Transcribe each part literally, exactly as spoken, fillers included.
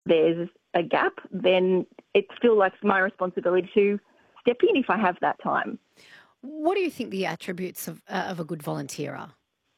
there's a gap, then it's still like my responsibility to step in if I have that time. What do you think the attributes of, uh, of a good volunteer are?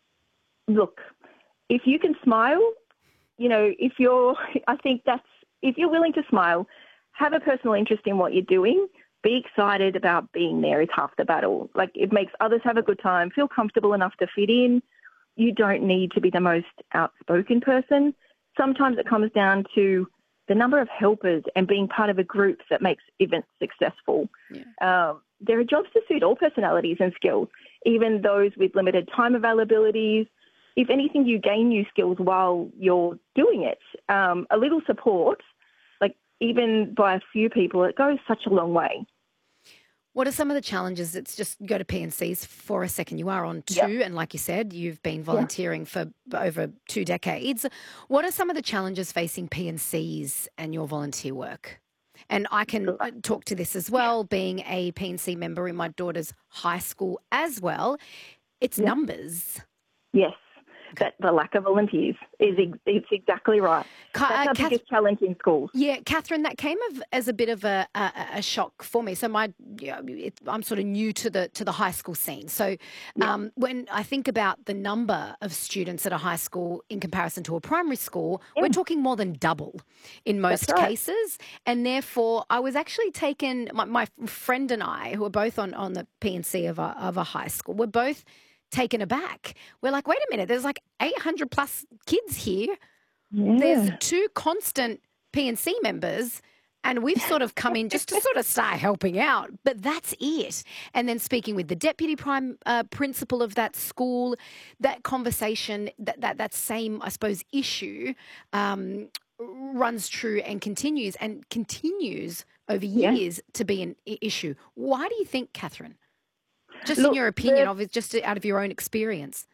Look, if you can smile, you know, if you're, I think that's, if you're willing to smile, have a personal interest in what you're doing, be excited about being there is half the battle. Like, it makes others have a good time, feel comfortable enough to fit in. You don't need to be the most outspoken person. Sometimes it comes down to the number of helpers and being part of a group that makes events successful. Yeah. Um, there are jobs to suit all personalities and skills, even those with limited time availabilities. If anything, you gain new skills while you're doing it. Um, a little support, like even by a few people, it goes such a long way. What are some of the challenges? Let's just go to P N Cs for a second. You are on two, Yep. and like you said, you've been volunteering yeah. for over two decades. What are some of the challenges facing P N Cs and your volunteer work? And I can talk to this as well, being a P N C member in my daughter's high school as well. It's yep. numbers. Yes. That the lack of volunteers is ex- it's exactly right. Ka- That's our uh, Kath- biggest challenge in schools. Yeah, Catherine, that came of, as a bit of a, a, a shock for me. So my, you know, it, I'm sort of new to the to the high school scene. So um, yeah. when I think about the number of students at a high school in comparison to a primary school, yeah. we're talking more than double in most That's right. cases. And therefore, I was actually taken. My, my friend and I, who are both on on the P N C of a of a high school, we're both taken aback. We're like, wait a minute, there's like eight hundred plus kids here. Yeah. There's two constant P N C members, and we've sort of come in just to sort of start helping out, but that's it. And then speaking with the deputy prime uh, principal of that school, that conversation, that that, that same, I suppose, issue um, runs true and continues and continues over years yeah. to be an issue. Why do you think, Catherine? Just Look, in your opinion the, of it, just out of your own experience.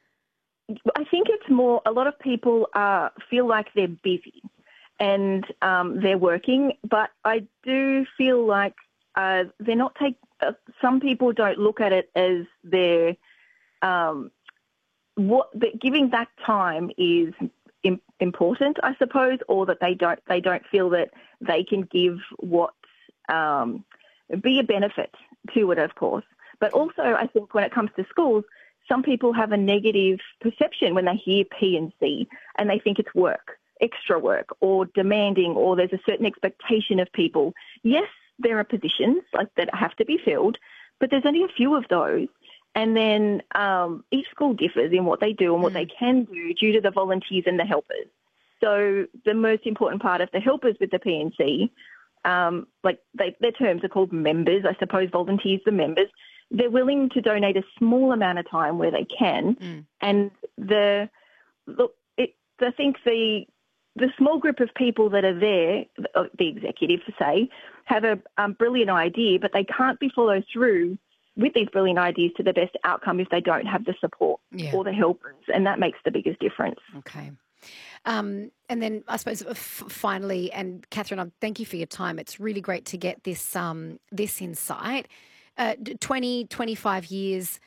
I think it's more, a lot of people uh, feel like they're busy and um, they're working, but I do feel like uh, they're not take. Uh, some people don't look at it as their um, what that giving that time is im- important, I suppose, or that they don't they don't feel that they can give what um, be a benefit to it, of course. But also, I think when it comes to schools, some people have a negative perception when they hear P N C and they think it's work, extra work, or demanding, or there's a certain expectation of people. Yes, there are positions like that have to be filled, but there's only a few of those. And then um, each school differs in what they do and what mm. they can do due to the volunteers and the helpers. So the most important part of the helpers with the P N C, um, like they, their terms are called members, I suppose volunteers are members. They're willing to donate a small amount of time where they can. Mm. And the look, it, I think the the small group of people that are there, the executive, say, have a um, brilliant idea, but they can't be followed through with these brilliant ideas to the best outcome if they don't have the support yeah. or the helpers. And that makes the biggest difference. Okay. Um, and then I suppose f- finally, and Catherine, I thank you for your time. It's really great to get this um, this insight. Uh, twenty, twenty-five years,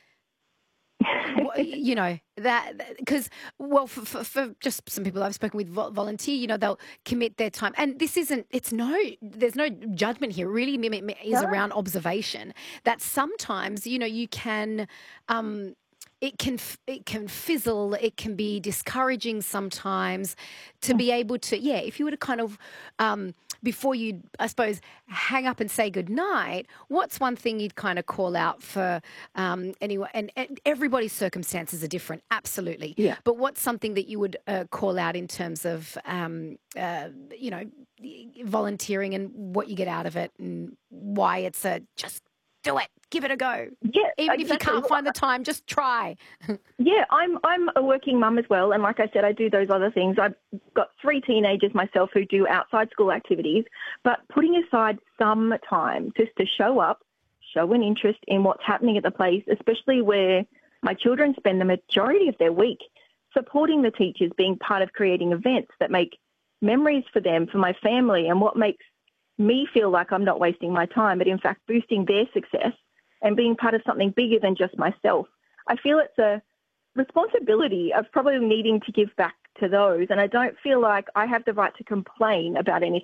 you know, that because, well, for, for, for just some people I've spoken with volunteer, you know, they'll commit their time. And this isn't, it's no, there's no judgment here. It really is no. around observation that sometimes, you know, you can, um, it can it can fizzle, it can be discouraging sometimes to be able to, yeah, if you were to kind of, um, before you, I suppose, hang up and say goodnight, what's one thing you'd kind of call out for um, anyone? And, and everybody's circumstances are different, absolutely. Yeah. But what's something that you would uh, call out in terms of, um, uh, you know, volunteering and what you get out of it and why it's a just do it, give it a go. Yeah, Even exactly. if you can't find the time, just try. Yeah, I'm I'm a working mum as well, and like I said, I do those other things. I've got three teenagers myself who do outside school activities, but putting aside some time just to show up, show an interest in what's happening at the place, especially where my children spend the majority of their week, supporting the teachers, being part of creating events that make memories for them, for my family, and what makes me feel like I'm not wasting my time, but in fact boosting their success and being part of something bigger than just myself. I feel it's a responsibility of probably needing to give back to those. And I don't feel like I have the right to complain about anything